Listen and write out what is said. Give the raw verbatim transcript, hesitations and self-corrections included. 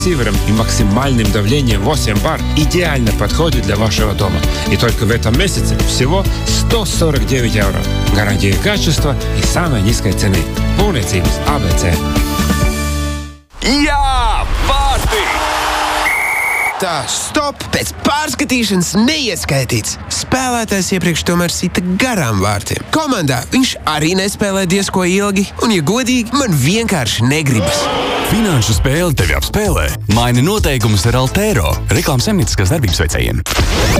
Сивером и максимальным давлением восемь бар идеально подходит для вашего дома. И только в этом месяце всего сто сорок девять евро. Гарантия качества и самой низкой цены. Būvniecības А Б Ц. Jā, pārti! Tā, stop! Pēc pārskatīšanas neieskaitīts. Spēlētājs iepriekš tomēr sita garām vārtiem. Komandā viņš arī nespēlē diezko ilgi, un, ja godīgi, man vienkārši negribas. Finanšu spēle tevi apspēlē. Maini noteikumus ar Altero. Reklāmas saimnieciskās darbības veicējiem.